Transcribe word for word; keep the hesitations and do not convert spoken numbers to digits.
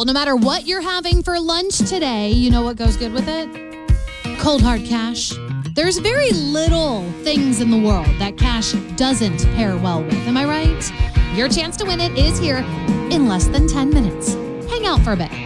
no matter what you're having for lunch today, you know what goes good with it? Cold hard cash. There's very little things in the world that cash doesn't pair well with. Am I right? Your chance to win it is here in less than ten minutes. Hang out for a bit.